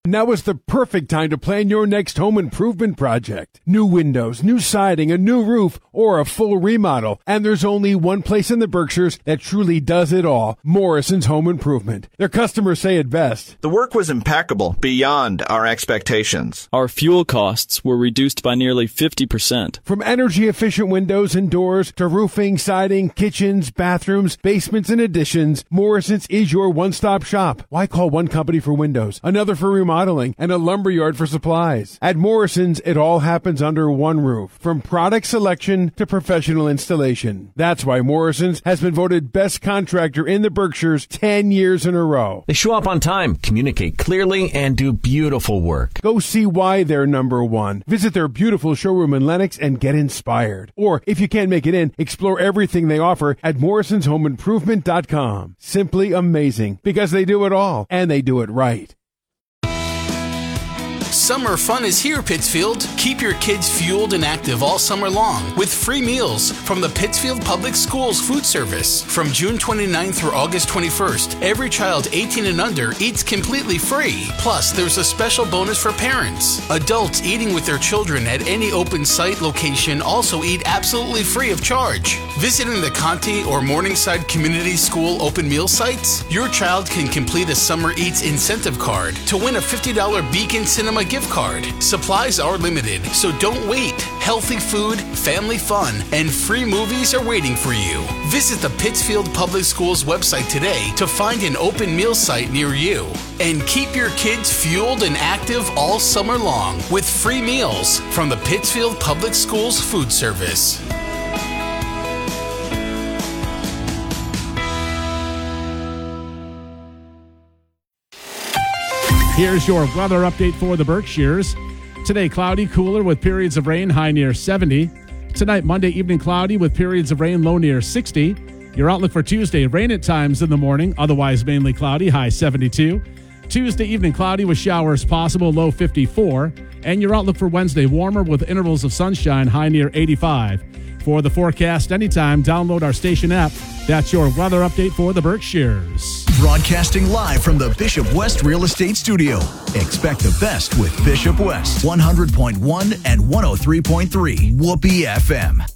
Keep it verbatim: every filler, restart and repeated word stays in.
Now is the perfect time to plan your next home improvement project. New windows, new siding, a new roof, or a full remodel. And there's only one place in the Berkshires that truly does it all. Morrison's Home Improvement. Their customers say it best. The work was impeccable, beyond our expectations. Our fuel costs were reduced by nearly fifty percent. From energy-efficient windows and doors to roofing, siding, kitchens, bathrooms, basements, and additions, Morrison's is your one-stop shop. Why call one company for windows, another for remodeling, and a lumberyard for supplies? At Morrison's, it all happens under one roof, from product selection to professional installation. That's why Morrison's has been voted best contractor in the Berkshires ten years in a row. They show up on time, communicate clearly, and do beautiful work. Go see why they're number one. Visit their beautiful showroom in Lenox and get inspired. Or, if you can't make it in, explore everything they offer at morrisons home improvement dot com. Simply amazing, because they do it all, and they do it right. Summer fun is here, Pittsfield. Keep your kids fueled and active all summer long with free meals from the Pittsfield Public Schools Food Service. From June twenty-ninth through August twenty-first, every child eighteen and under eats completely free. Plus, there's a special bonus for parents. Adults eating with their children at any open site location also eat absolutely free of charge. Visiting the Conti or Morningside Community School open meal sites, your child can complete a Summer Eats incentive card to win a fifty dollars Beacon Cinema gift card. Supplies are limited, so don't wait. Healthy food, family fun, and free movies are waiting for you. Visit the Pittsfield Public Schools website today to find an open meal site near you. And keep your kids fueled and active all summer long with free meals from the Pittsfield Public Schools Food Service. Here's your weather update for the Berkshires. Today, cloudy, cooler with periods of rain, high near seventy. Tonight, Monday evening, cloudy with periods of rain, low near sixty. Your outlook for Tuesday, rain at times in the morning, otherwise mainly cloudy, high seventy-two. Tuesday evening, cloudy with showers possible, low fifty-four. And your outlook for Wednesday, warmer with intervals of sunshine, high near eighty-five. For the forecast anytime, download our station app. That's your weather update for the Berkshires. Broadcasting live from the Bishop West Real Estate Studio. Expect the best with Bishop West. one hundred point one and one oh three point three Whoopee F M.